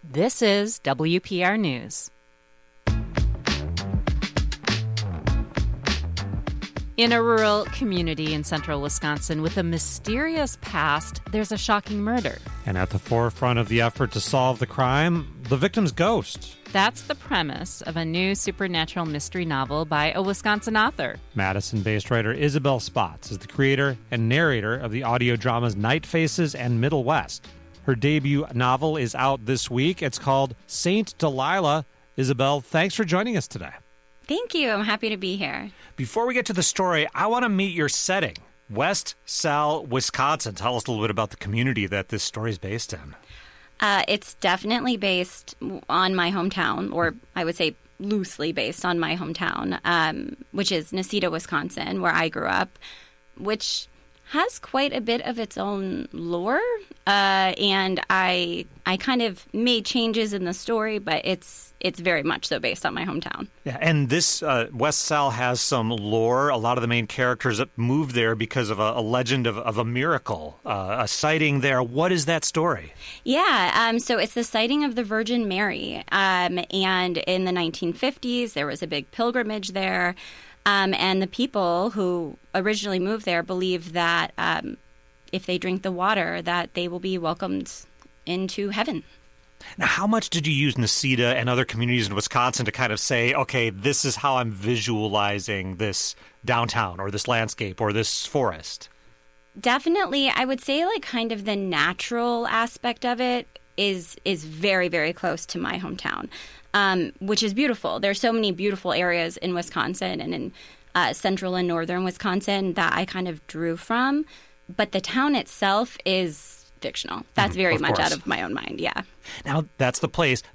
This is WPR News. In a rural community in central Wisconsin with a mysterious past, there's a shocking murder. And at the forefront of the effort to solve the crime, the victim's ghost. That's the premise of a new supernatural mystery novel by a Wisconsin author. Madison-based writer Isabel Spotts is the creator and narrator of the audio dramas Night Faces and Middle West. Her debut novel is out this week. It's called Saint Delilah. Isabel, thanks for joining us today. Thank you. I'm happy to be here. Before we get to the story, I want to meet your setting. West Sal, Wisconsin. Tell us a little bit about the community that this story is based in. It's definitely based on my hometown, or I would say loosely based on my hometown, which is Necedah, Wisconsin, where I grew up, which has quite a bit of its own lore, and I kind of made changes in the story, but it's very much so based on my hometown. Yeah, and this West Sal has some lore. A lot of the main characters that moved there because of a legend of a miracle, a sighting there. What is that story? Yeah, so it's the sighting of the Virgin Mary, and in the 1950s, there was a big pilgrimage there. And the people who originally moved there believe that if they drink the water, that they will be welcomed into heaven. Now, how much did you use Necedah and other communities in Wisconsin to kind of say, okay, this is how I'm visualizing this downtown or this landscape or this forest? Definitely, I would say like kind of the natural aspect of it is very, very close to my hometown. Which is beautiful. There's so many beautiful areas in Wisconsin and in central and northern Wisconsin that I kind of drew from. But the town itself is fictional. That's very much out of my own mind, yeah. Now, that's the place.